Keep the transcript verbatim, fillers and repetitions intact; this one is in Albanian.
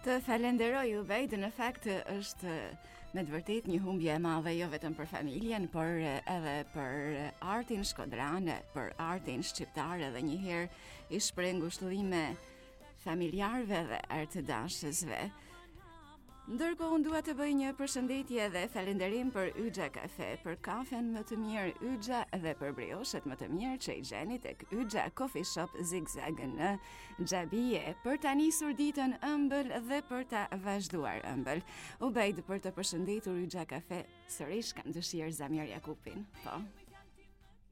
Të falenderoj Ubejd, në fakt është me të vërtet një humbje e madhe jo vetëm për familjen, por edhe për artin shkodrane, për artin shqiptar, edhe një herë i shpreh ngushëllime familjarëve dhe artëdashësve. Ndërkohë unë dua të bëj një përshëndetje dhe falenderim për Yxha Kafe, për kafen më të mirë Yxha dhe për brioshet më të mirë që i gjeni tek Yxha Coffee Shop Zigzag në Xhabije, për ta nisur ditën ëmbël dhe për ta vazhduar ëmbël. Ubejd, për të përshëndetur Yxha Kafe, sërish kam dëshirë Zamir Jakupin. Po.